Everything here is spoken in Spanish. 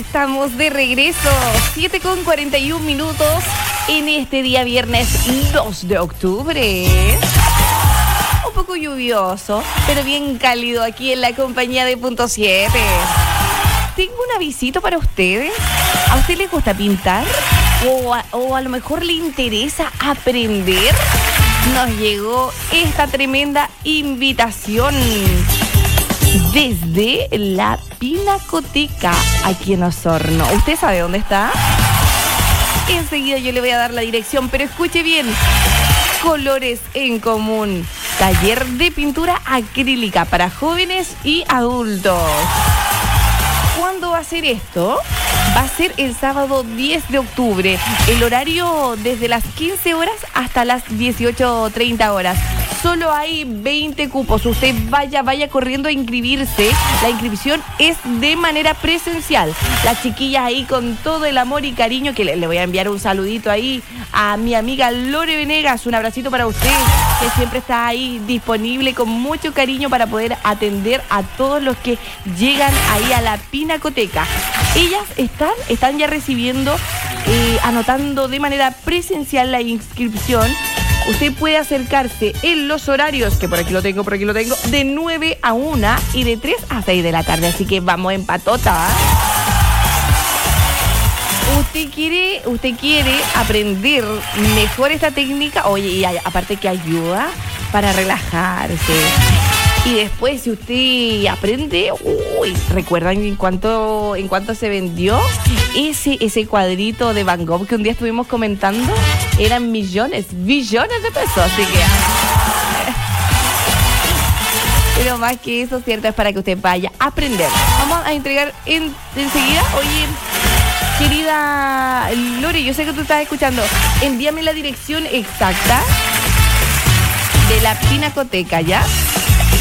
estamos de regreso, 7:41 en este día viernes 2 de octubre. Un poco lluvioso, pero bien cálido aquí en la compañía de Punto 7. Tengo un avisito para ustedes. ¿A usted les gusta pintar? ¿O a lo mejor le interesa aprender? Nos llegó esta tremenda invitación desde la Pinacoteca aquí en Osorno. ¿Usted sabe dónde está? Enseguida yo le voy a dar la dirección, pero escuche bien. Colores en Común, taller de pintura acrílica para jóvenes y adultos. ¿Cuándo va a ser esto? Va a ser el sábado 10 de octubre. El horario desde las 15 horas hasta las 18:30 horas. Solo hay 20 cupos. Usted vaya corriendo a inscribirse. La inscripción es de manera presencial. Las chiquillas ahí con todo el amor y cariño, que le voy a enviar un saludito ahí a mi amiga Lore Venegas. Un abracito para usted, que siempre está ahí disponible con mucho cariño para poder atender a todos los que llegan ahí a la Pinacoteca. Ellas están ya recibiendo, anotando de manera presencial la inscripción. Usted puede acercarse en los horarios, que por aquí lo tengo, de 9 a 1 y de 3 a 6 de la tarde. Así que vamos en patota. Usted quiere aprender mejor esta técnica. Oye, y aparte que ayuda para relajarse. Y después, si usted aprende, ¿recuerdan en cuánto se vendió ese cuadrito de Van Gogh que un día estuvimos comentando? Eran billones de pesos, así que... Pero más que eso, cierto, es para que usted vaya a aprender. Vamos a entregar enseguida. Oye, querida Lore, yo sé que tú estás escuchando. Envíame la dirección exacta de la Pinacoteca, ¿ya?